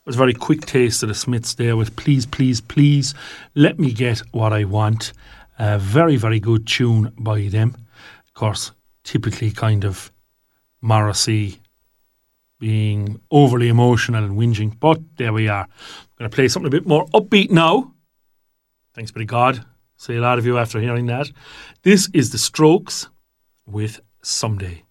was a very quick taste of the Smiths there with Please, Please, Please, Let Me Get What I Want. A very, very good tune by them. Of course, typically kind of Morrissey being overly emotional and whinging, but there we are. I'm going to play something a bit more upbeat now. Thanks be to God. Say a lot of you after hearing that. This is The Strokes with Someday.